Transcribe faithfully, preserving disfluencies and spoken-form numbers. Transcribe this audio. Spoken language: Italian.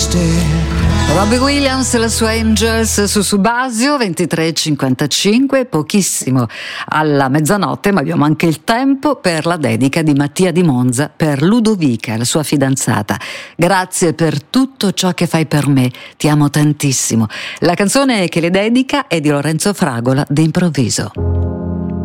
Robbie Williams e la sua Angels su Subasio, ventitré e cinquantacinque, pochissimo alla mezzanotte, ma abbiamo anche il tempo per la dedica di Mattia di Monza per Ludovica, la sua fidanzata. Grazie per tutto ciò che fai per me, ti amo tantissimo. La canzone che le dedica è di Lorenzo Fragola, d'Improvviso.